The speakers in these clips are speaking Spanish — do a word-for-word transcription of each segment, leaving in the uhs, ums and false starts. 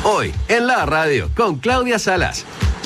Hoy, en la radio, con Claudia Salas.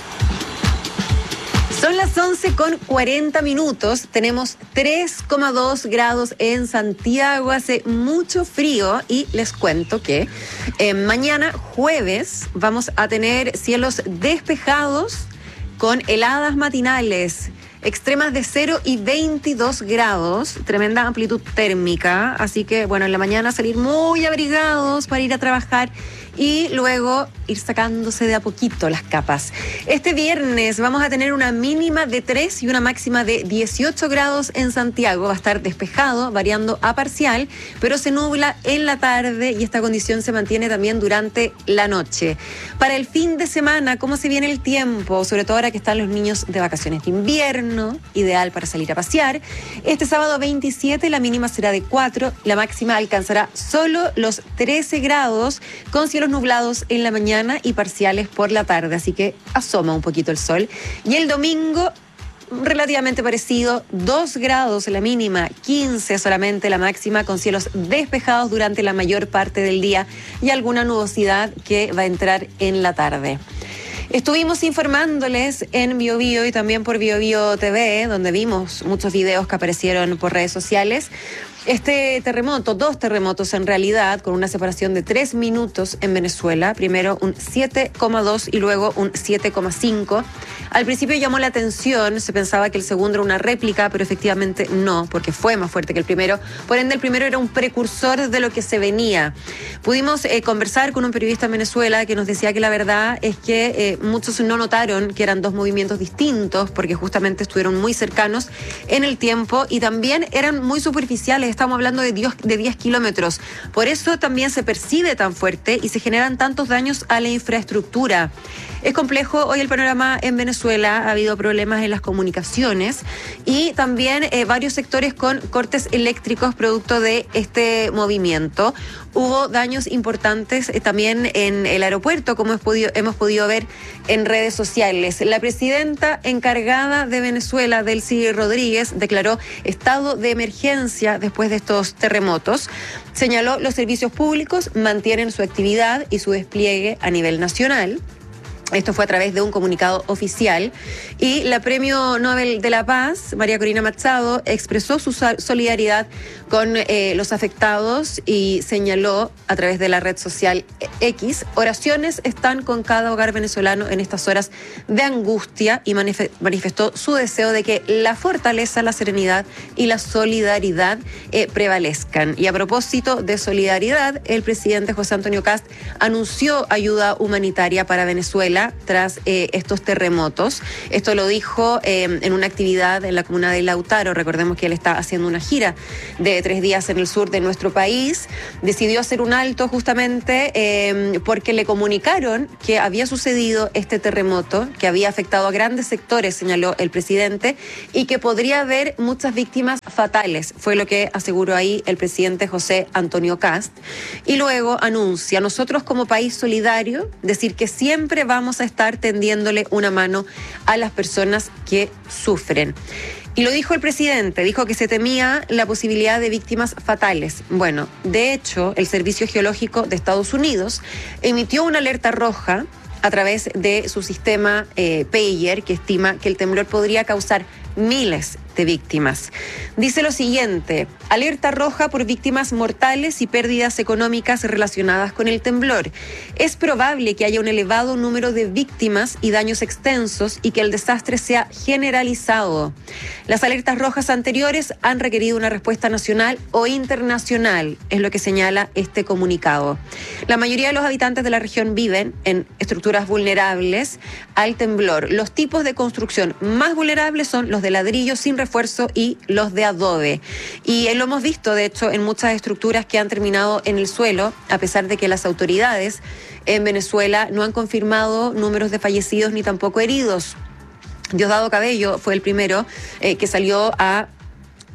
Son las once con cuarenta minutos, tenemos tres coma dos grados en Santiago, hace mucho frío y les cuento que eh, mañana jueves vamos a tener cielos despejados con heladas matinales, extremas de cero y veintidós grados, tremenda amplitud térmica, así que bueno, en la mañana salir muy abrigados para ir a trabajar y luego ir sacándose de a poquito las capas. Este viernes vamos a tener una mínima de tres y una máxima de dieciocho grados en Santiago. Va a estar despejado, variando a parcial, pero se nubla en la tarde y esta condición se mantiene también durante la noche. Para el fin de semana, ¿cómo se viene el tiempo? Sobre todo ahora que están los niños de vacaciones de invierno, ideal para salir a pasear. Este sábado veintisiete la mínima será de cuatro, la máxima alcanzará solo los trece grados, con cielos nublados en la mañana y parciales por la tarde, así que asoma un poquito el sol. Y el domingo, relativamente parecido, dos grados la mínima, quince solamente la máxima, con cielos despejados durante la mayor parte del día y alguna nubosidad que va a entrar en la tarde. Estuvimos informándoles en Bio Bio y también por Bio Bio T V, donde vimos muchos videos que aparecieron por redes sociales. Este terremoto, dos terremotos en realidad, con una separación de tres minutos en Venezuela, primero un siete coma dos y luego un siete coma cinco. Al principio llamó la atención, se pensaba que el segundo era una réplica, pero efectivamente no, porque fue más fuerte que el primero. Por ende, el primero era un precursor de lo que se venía. Pudimos eh, conversar con un periodista en Venezuela que nos decía que la verdad es que eh, muchos no notaron que eran dos movimientos distintos, porque justamente estuvieron muy cercanos en el tiempo y también eran muy superficiales. Estamos hablando de diez kilómetros. Por eso también se percibe tan fuerte y se generan tantos daños a la infraestructura. Es complejo hoy el panorama en Venezuela, ha habido problemas en las comunicaciones y también eh, varios sectores con cortes eléctricos producto de este movimiento. Hubo daños importantes eh, también en el aeropuerto, como hemos podido, hemos podido ver en redes sociales. La presidenta encargada de Venezuela, Delcy Rodríguez, declaró estado de emergencia después de estos terremotos. Señaló los servicios públicos mantienen su actividad y su despliegue a nivel nacional. Esto fue a través de un comunicado oficial y la Premio Nobel de la Paz, María Corina Machado, expresó su solidaridad con eh, los afectados y señaló a través de la red social X, oraciones están con cada hogar venezolano en estas horas de angustia y manifestó su deseo de que la fortaleza, la serenidad y la solidaridad eh, prevalezcan. Y a propósito de solidaridad, el presidente José Antonio Kast anunció ayuda humanitaria para Venezuela tras eh, estos terremotos. Esto lo dijo eh, en una actividad en la comuna de Lautaro. Recordemos que él está haciendo una gira de tres días en el sur de nuestro país. Decidió hacer un alto justamente eh, porque le comunicaron que había sucedido este terremoto, que había afectado a grandes sectores, señaló el presidente, y que podría haber muchas víctimas fatales. Fue lo que aseguró ahí el presidente José Antonio Kast. Y luego anuncia, nosotros como país solidario, decir que siempre vamos a estar tendiéndole una mano a las personas que sufren. Y lo dijo el presidente, dijo que se temía la posibilidad de víctimas fatales. Bueno, de hecho, el Servicio Geológico de Estados Unidos emitió una alerta roja a través de su sistema eh, Pager, que estima que el temblor podría causar miles de víctimas. Dice lo siguiente: alerta roja por víctimas mortales y pérdidas económicas relacionadas con el temblor. Es probable que haya un elevado número de víctimas y daños extensos y que el desastre sea generalizado. Las alertas rojas anteriores han requerido una respuesta nacional o internacional, es lo que señala este comunicado. La mayoría de los habitantes de la región viven en estructuras vulnerables al temblor. Los tipos de construcción más vulnerables son los de ladrillo sin refuerzo y los de adobe. Y lo hemos visto, de hecho, en muchas estructuras que han terminado en el suelo, a pesar de que las autoridades en Venezuela no han confirmado números de fallecidos ni tampoco heridos. Diosdado Cabello fue el primero eh, que salió a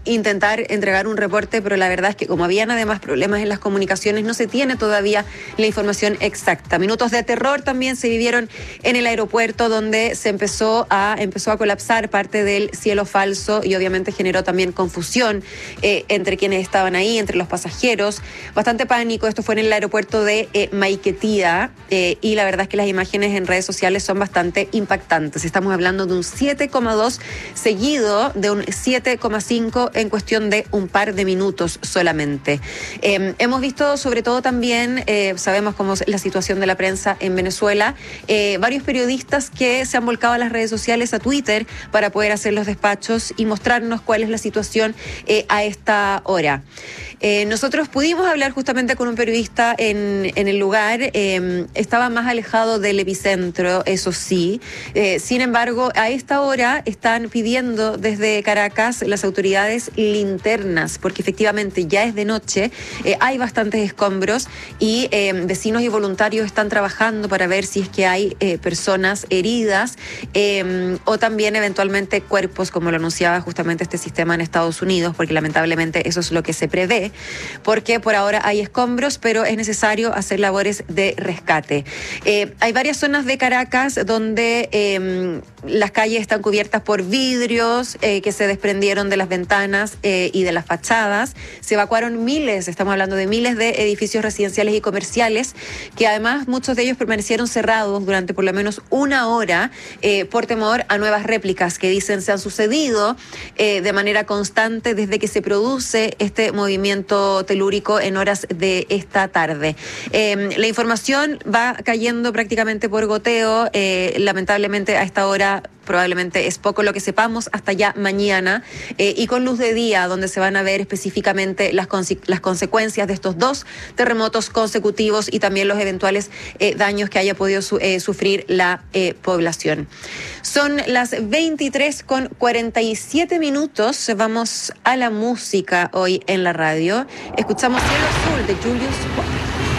intentar entregar un reporte, pero la verdad es que como habían además problemas en las comunicaciones, no se tiene todavía la información exacta. Minutos de terror también se vivieron en el aeropuerto, donde se empezó a, empezó a colapsar parte del cielo falso y obviamente generó también confusión eh, entre quienes estaban ahí, entre los pasajeros. Bastante pánico. Esto fue en el aeropuerto de eh, Maiquetía eh, y la verdad es que las imágenes en redes sociales son bastante impactantes. Estamos hablando de un siete coma dos seguido de un siete coma cinco en cuestión de un par de minutos solamente. Eh, hemos visto sobre todo también, eh, sabemos cómo es la situación de la prensa en Venezuela, eh, varios periodistas que se han volcado a las redes sociales, a Twitter, para poder hacer los despachos y mostrarnos cuál es la situación eh, a esta hora. Eh, nosotros pudimos hablar justamente con un periodista en, en el lugar, eh, estaba más alejado del epicentro, eso sí. Eh, sin embargo, a esta hora están pidiendo desde Caracas las autoridades linternas, porque efectivamente ya es de noche, eh, hay bastantes escombros y eh, vecinos y voluntarios están trabajando para ver si es que hay eh, personas heridas eh, o también eventualmente cuerpos, como lo anunciaba justamente este sistema en Estados Unidos, porque lamentablemente eso es lo que se prevé, porque por ahora hay escombros, pero es necesario hacer labores de rescate. Eh, hay varias zonas de Caracas donde eh, las calles están cubiertas por vidrios eh, que se desprendieron de las ventanas eh, y de las fachadas. Se evacuaron miles, estamos hablando de miles de edificios residenciales y comerciales, que además muchos de ellos permanecieron cerrados durante por lo menos una hora eh, por temor a nuevas réplicas que dicen se han sucedido eh, de manera constante desde que se produce este movimiento telúrico en horas de esta tarde. Eh, la información va cayendo prácticamente por goteo, eh, lamentablemente a esta hora probablemente es poco lo que sepamos hasta ya mañana eh, y con luz de día, donde se van a ver específicamente las, conse- las consecuencias de estos dos terremotos consecutivos y también los eventuales eh, daños que haya podido su- eh, sufrir la eh, población. Son las veintitrés con cuarenta y siete minutos, vamos a la música hoy en la radio. Escuchamos Cielo Azul de Julius Walker.